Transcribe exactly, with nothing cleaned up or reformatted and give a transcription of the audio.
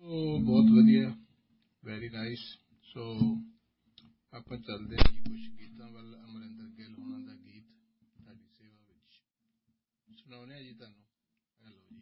ਉਹ ਬਹੁਤ ਵਧੀਆ, ਵੈਰੀ ਨਾਈਸ। ਸੋ ਆਪਾਂ ਚੱਲਦੇ ਹਾਂ ਜੀ ਕੁਛ ਗੀਤਾਂ ਵੱਲ। ਅਮਰਿੰਦਰ ਗਿੱਲ ਹੋਣਾ ਦਾ ਗੀਤ ਤੁਹਾਡੀ ਸੇਵਾ ਵਿੱਚ ਸੁਣਾਉਂਦੇ ਹਾਂ ਜੀ ਤੁਹਾਨੂੰ। ਹੈਲੋ ਜੀ।